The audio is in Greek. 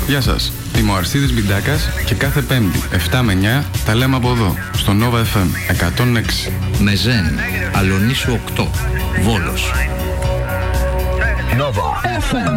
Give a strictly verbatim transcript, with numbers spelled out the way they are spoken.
Γεια σας, είμαι ο Αρσίδης Μπιντάκας και κάθε Πέμπτη εφτά με εννιά τα λέμε από εδώ, στο Nova εφ εμ εκατόν έξι. Μεζέν, Αλονίσου οκτώ, Βόλος. Nova εφ εμ.